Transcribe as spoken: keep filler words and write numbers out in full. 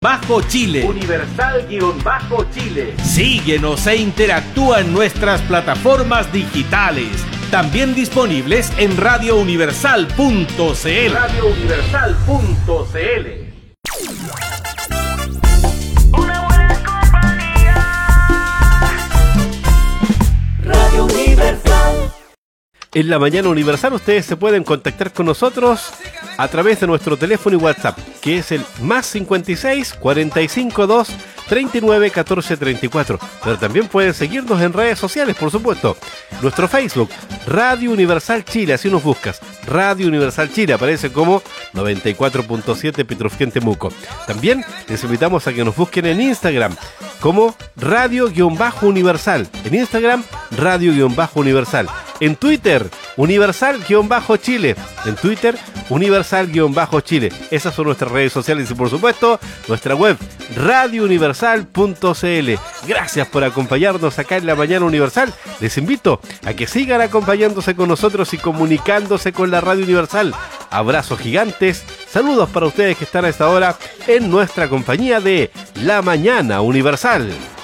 Universal-Chile. Universal-Chile. Síguenos e interactúa en nuestras plataformas digitales. También disponibles en radio universal punto c l. radio universal punto c l. Una buena compañía. Radio Universal. En la mañana Universal ustedes se pueden contactar con nosotros a través de nuestro teléfono y WhatsApp, que es el más cincuenta y seis, cuarenta y cinco, dos, treinta y nueve, catorce, treinta y cuatro. Pero también pueden seguirnos en redes sociales, por supuesto. Nuestro Facebook, Radio Universal Chile, así nos buscas. Radio Universal Chile, aparece como noventa y cuatro punto siete Petrofén Temuco. También les invitamos a que nos busquen en Instagram como Radio-Universal. En Instagram, Radio-Universal. En Twitter, Universal-Chile. En Twitter, Universal-Chile. Esas son nuestras redes sociales y, por supuesto, nuestra web, radio universal punto c l. Gracias por acompañarnos acá en la Mañana Universal. Les invito a que sigan acompañándose con nosotros y comunicándose con la Radio Universal. Abrazos gigantes. Saludos para ustedes que están a esta hora en nuestra compañía de La Mañana Universal.